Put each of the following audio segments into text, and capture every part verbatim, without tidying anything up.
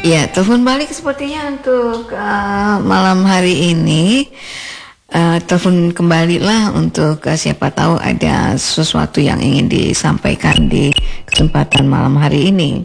Ya, telepon balik sepertinya untuk uh, malam hari ini. Uh, telepon kembali lah untuk uh, siapa tahu ada sesuatu yang ingin disampaikan di kesempatan malam hari ini.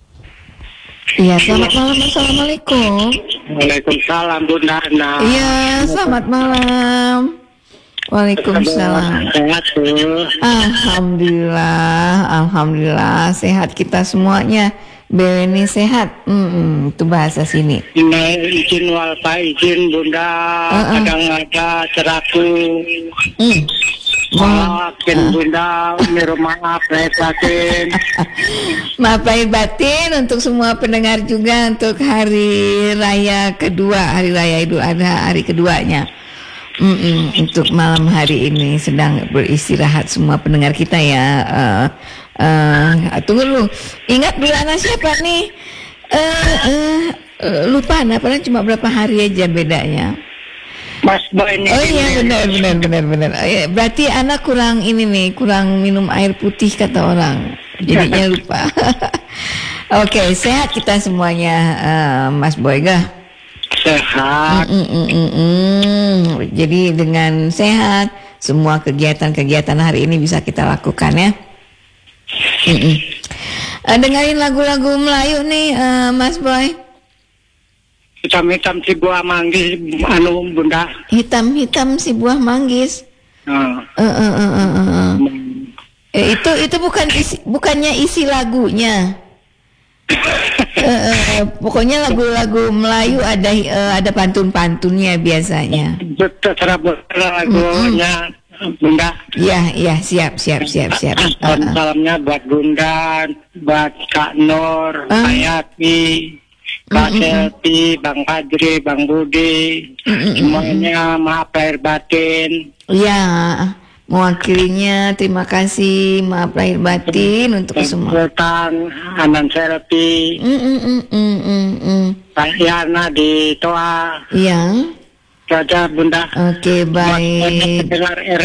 Iya, selamat malam. Assalamualaikum. Waalaikumsalam Bunda Ana. Iya, selamat malam. Waalaikumsalam. Sehat tuh. Alhamdulillah, alhamdulillah sehat kita semuanya. Beni sehat, mm-mm, itu bahasa sini. Nah, izin wal izin Bunda, Uh-uh. kadang ada ceraku. Mm. Maafin Uh. Bunda, minta maaf lahir batin. Maaf lahir batin untuk semua pendengar juga untuk hari raya kedua, hari raya Idul Adha, hari keduanya. Mm-mm, untuk malam hari ini sedang beristirahat semua pendengar kita ya. Uh, uh, tunggu dulu, ingat bulan siapa nih? Uh, uh, uh, lupa, nah, padahal cuma berapa hari aja bedanya. Mas Boy ini. Oh iya, benar benar benar benar. Oh, iya. Berarti anak kurang ini nih, kurang minum air putih kata orang, jadinya lupa. Oke, okay, sehat kita semuanya, uh, Mas Boy gah? Sehat. Mm, mm, mm, mm. Jadi dengan sehat semua kegiatan-kegiatan hari ini bisa kita lakukan ya. Mm, mm. Uh, dengerin lagu-lagu Melayu nih, uh, Mas Boy. Hitam-hitam si buah manggis anu Bunda. Hitam-hitam si buah manggis. Uh. Uh, uh, uh, uh, uh, uh. Eh, itu itu bukan isi, bukannya isi lagunya. uh, uh, pokoknya lagu-lagu Melayu ada uh, ada pantun-pantunnya biasanya. Terserah lagunya Bunda. Iya iya siap siap siap siap. Uh, uh. Salamnya buat Bunda, buat Kak Nur, Uh. Kak Yati, Kak Selti, Bang Kadri, Bang Budi, semuanya maaf lahir batin. Iya, mewakilinya terima kasih, maaf lahir batin untuk semua. Sultan, Anan Selti, Mm, mm, mm, mm, mm, mm. Pak Yana di Toa. Iya. Jaga Bunda. Oke, baik. Buat pendengar